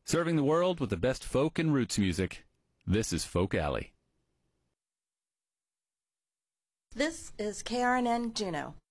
Serving the world with the best folk and roots music, this is Folk Alley. This is KRNN Juneau,